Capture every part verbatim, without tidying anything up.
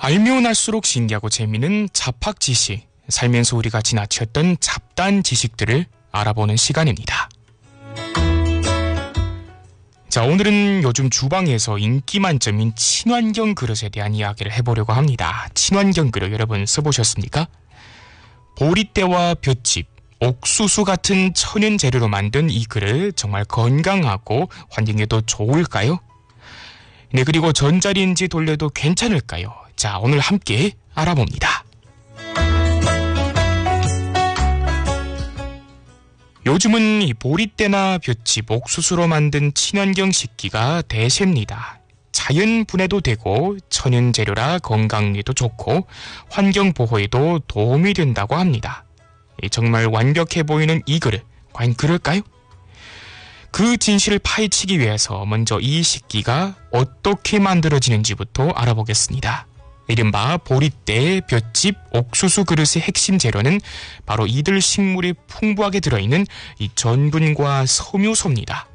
알면 알수록 신기하고 재미있는 잡학 지식, 살면서 우리가 지나쳤던 잡다한 지식들을 알아보는 시간입니다. 자, 오늘은 요즘 주방에서 인기 만점인 친환경 그릇에 대한 이야기를 해보려고 합니다. 친환경 그릇 여러분 써보셨습니까? 보리대와 볏짚, 옥수수 같은 천연 재료로 만든 이 그릇 정말 건강하고 환경에도 좋을까요? 네, 그리고 전자레인지 돌려도 괜찮을까요? 자, 오늘 함께 알아봅니다. 요즘은 이 보리대나 볏짚, 옥수수로 만든 친환경 식기가 대세입니다. 자연 분해도 되고 천연 재료라 건강에도 좋고 환경 보호에도 도움이 된다고 합니다. 정말 완벽해 보이는 이 그릇, 과연 그럴까요? 그 진실을 파헤치기 위해서 먼저 이 식기가 어떻게 만들어지는지부터 알아보겠습니다. 이른바 보리대, 볏짚, 옥수수 그릇의 핵심 재료는 바로 이들 식물이 풍부하게 들어있는 이 전분과 섬유소입니다.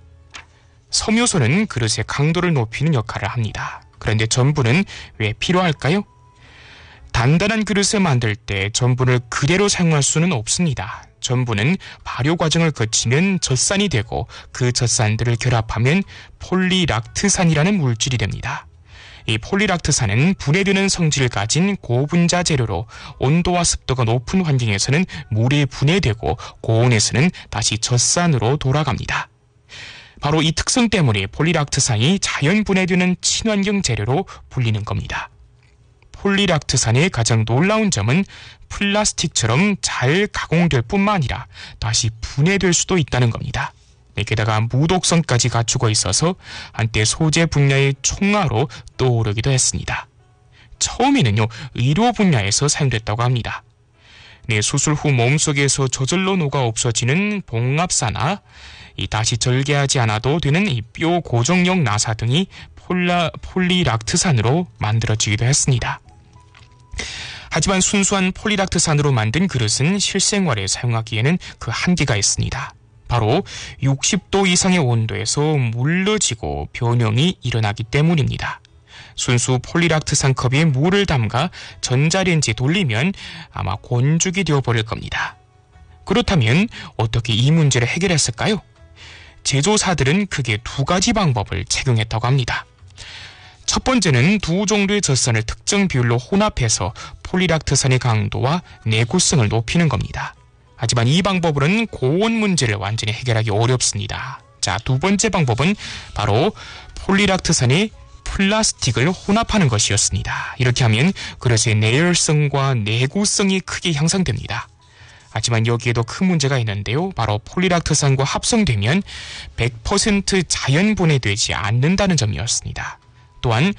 섬유소는 그릇의 강도를 높이는 역할을 합니다. 그런데 전분은 왜 필요할까요? 단단한 그릇을 만들 때 전분을 그대로 사용할 수는 없습니다. 전분은 발효 과정을 거치면 젖산이 되고 그 젖산들을 결합하면 폴리락트산이라는 물질이 됩니다. 이 폴리락트산은 분해되는 성질을 가진 고분자 재료로 온도와 습도가 높은 환경에서는 물에 분해되고 고온에서는 다시 젖산으로 돌아갑니다. 바로 이 특성 때문에 폴리락트산이 자연 분해되는 친환경 재료로 불리는 겁니다. 폴리락트산의 가장 놀라운 점은 플라스틱처럼 잘 가공될 뿐만 아니라 다시 분해될 수도 있다는 겁니다. 게다가 무독성까지 갖추고 있어서 한때 소재 분야의 총화로 떠오르기도 했습니다. 처음에는요, 의료 분야에서 사용됐다고 합니다. 네, 수술 후 몸속에서 저절로 녹아 없어지는 봉합사나 이 다시 절개하지 않아도 되는 이 뼈 고정용 나사 등이 폴라, 폴리락트산으로 만들어지기도 했습니다. 하지만 순수한 폴리락트산으로 만든 그릇은 실생활에 사용하기에는 그 한계가 있습니다. 바로 육십 도 이상의 온도에서 물러지고 변형이 일어나기 때문입니다. 순수 폴리락트산 컵에 물을 담가 전자레인지에 돌리면 아마 곤죽이 되어버릴 겁니다. 그렇다면 어떻게 이 문제를 해결했을까요? 제조사들은 크게 두 가지 방법을 착용했다고 합니다. 첫 번째는 두 종류의 젖산을 특정 비율로 혼합해서 폴리락트산의 강도와 내구성을 높이는 겁니다. 하지만 이 방법으로는 고온 문제를 완전히 해결하기 어렵습니다. 자, 두 번째 방법은 바로 폴리락트산의 플라스틱을 혼합하는 것이었습니다. 이렇게 하면 그릇의 내열성과 내구성이 크게 향상됩니다. 하지만 여기에도 큰 문제가 있는데요. 바로 폴리락트산과 합성되면 백 퍼센트 자연 분해되지 않는다는 점이었습니다. 또한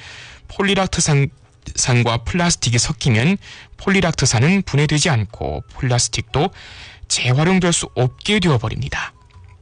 폴리락트산과 플라스틱이 섞이면 폴리락트산은 분해되지 않고 플라스틱도 재활용될 수 없게 되어버립니다.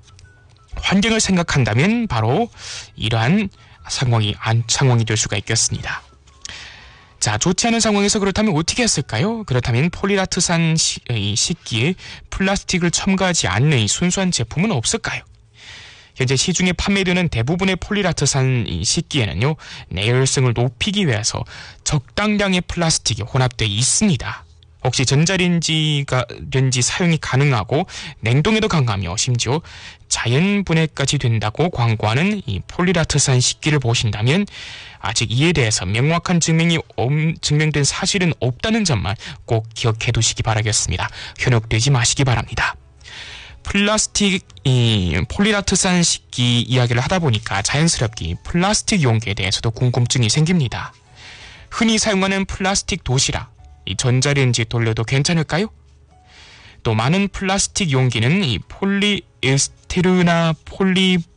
환경을 생각한다면 바로 이러한 상황이, 안, 상황이 될 수가 있겠습니다. 자, 좋지 않은 상황에서 그렇다면 어떻게 했을까요? 그렇다면 폴리락트산 시, 이 식기에 플라스틱을 첨가하지 않는 이 순수한 제품은 없을까요? 현재 시중에 판매되는 대부분의 폴리락트산 이 식기에는요, 내열성을 높이기 위해서 적당량의 플라스틱이 혼합되어 있습니다. 혹시 전자레인지가 렌지 사용이 가능하고 냉동에도 강하며 심지어 자연 분해까지 된다고 광고하는 이 폴리락트산 식기를 보신다면 아직 이에 대해서 명확한 증명이 엄, 증명된 사실은 없다는 점만 꼭 기억해 두시기 바라겠습니다. 현혹되지 마시기 바랍니다. 플라스틱, 이 폴리락트산 식기 이야기를 하다 보니까 자연스럽게 플라스틱 용기에 대해서도 궁금증이 생깁니다. 흔히 사용하는 플라스틱 도시락, 이 전자레인지에 돌려도 괜찮을까요? 또 많은 플라스틱 용기는 이 폴리에스테르나